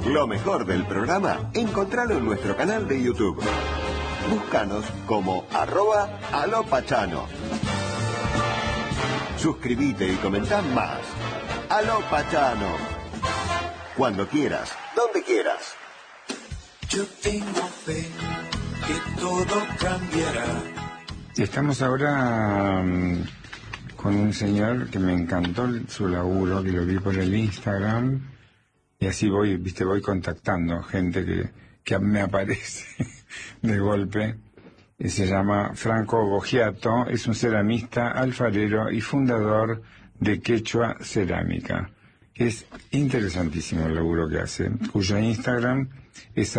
Lo mejor del programa, encontralo en nuestro canal de YouTube. Búscanos como @alopachano. Suscríbete y comentá más. Aló Pachano. Cuando quieras, donde quieras. Yo tengo fe que todo cambiará. Estamos ahora con un señor que me encantó su laburo, que lo vi por el Instagram, y así voy contactando gente que me aparece de golpe. Y se llama Franco Boggiato, es un ceramista, alfarero y fundador de Quechua Cerámica. Es interesantísimo el laburo que hace, cuyo Instagram es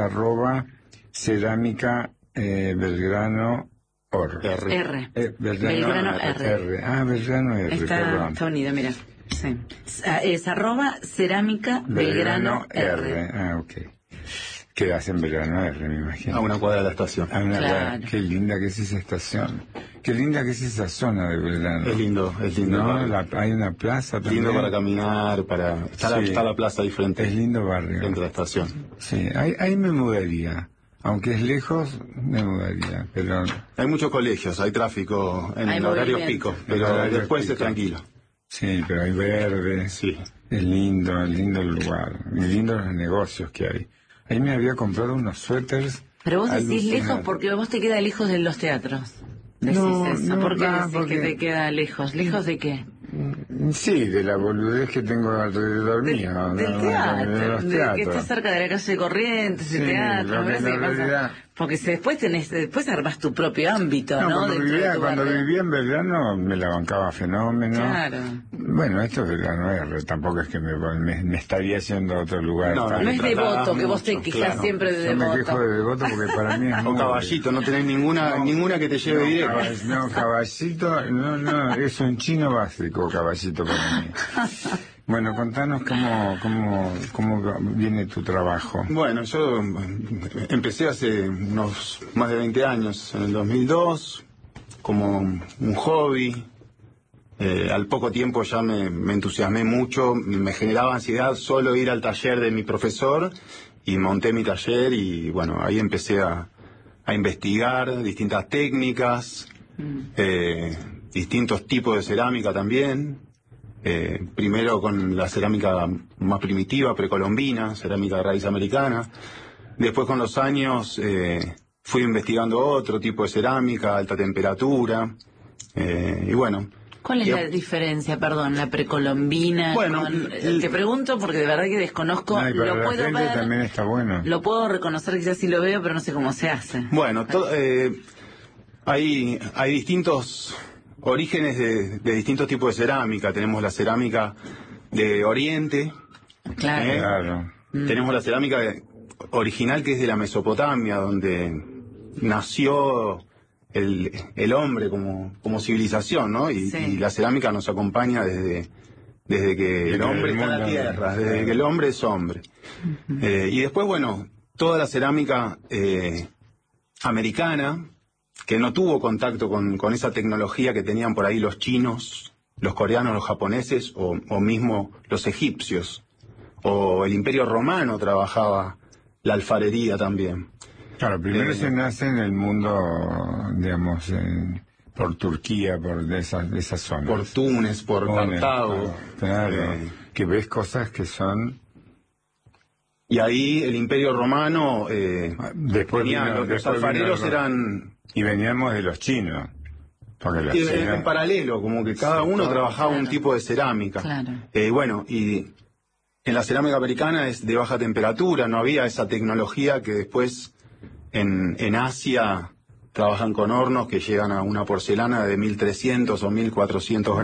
@cerámica Belgrano R. Belgrano R. Ah, Belgrano R, perdón. Está unido, mira. Sí. Es @cerámica Belgrano R. Ah, ok. Quedas en Belgrano R, me imagino. A una cuadra de la estación. A una cuadra. Claro. Qué linda que es esa estación. Qué linda que es esa zona de Belgrano. Es lindo. ¿No? Hay una plaza también. Lindo para caminar, está la plaza diferente. Es lindo barrio. Dentro de la estación. Sí, ahí me mudaría. Aunque es lejos, me mudaría, pero... Hay muchos colegios, hay tráfico en Hay el horario movimiento. pico, pero Horario después pico. es tranquilo. Sí, pero hay verde. Sí. Es lindo el lugar. Y lindos los negocios que hay. Ahí me había comprado unos suéteres. Pero vos decís alucinantes. lejos porque vos te queda lejos de los teatros. Decís eso. ¿Por qué decís que te queda lejos? ¿Lejos de qué? Sí, de la boludez que tengo alrededor mío. Del de teatro, los de teatros. que está cerca de la calle de Corrientes, el Sí, teatro, lo me que parece en que pasa. realidad- Porque después armás tu propio ámbito, ¿no? Cuando Dentro de tu cuando barrio. vivía en Belgrano me la bancaba fenómeno. Claro. Bueno, esto es Belgrano R, tampoco es que me estaría yendo a otro lugar. No, para- No es Trataba devoto, que vos te mucho, quejás claro. siempre de Yo me quejo devoto. de devoto porque para mí es O muy... Caballito, no tenés ninguna que te lleve directo. No, Caballito, no, es un chino básico, Caballito para mí. Bueno, contanos cómo viene tu trabajo. Bueno, yo empecé hace unos más de 20 años, en el 2002, como un hobby. Al poco tiempo ya me entusiasmé mucho, me generaba ansiedad solo ir al taller de mi profesor y monté mi taller y bueno, ahí empecé a investigar distintas técnicas, distintos tipos de cerámica también. Primero con la cerámica más primitiva, precolombina, cerámica de raíz americana. Después con los años fui investigando otro tipo de cerámica, alta temperatura. Y bueno. ¿Cuál es la diferencia, perdón, la precolombina? Bueno, te pregunto porque de verdad que desconozco, Ay, para lo la puedo gente ver, también está bueno. lo puedo reconocer, quizás sí lo veo, pero no sé cómo se hace. Bueno, hay distintos orígenes de distintos tipos de cerámica. Tenemos la cerámica de Oriente. Claro. Claro. Tenemos la cerámica original que es de la Mesopotamia, donde nació el hombre como civilización, ¿no? Sí. Y la cerámica nos acompaña desde que el hombre está en la tierra, desde que el hombre es hombre. Y después, bueno, toda la cerámica americana, que no tuvo contacto con esa tecnología que tenían por ahí los chinos, los coreanos, los japoneses o mismo los egipcios. O el Imperio Romano trabajaba la alfarería también. Claro, primero se nace en el mundo, digamos, por Turquía, de esas zonas. Por Túnez, por Cartago. Claro, que ves cosas que son... Y ahí el Imperio Romano, Después los alfareros eran... Y veníamos de los chinos. Porque los chinos... En paralelo, como que cada uno trabajaba un tipo de cerámica. Claro. Bueno, y en la cerámica americana es de baja temperatura, no había esa tecnología que después en Asia trabajan con hornos que llegan a una porcelana de 1300 o 1400 grados.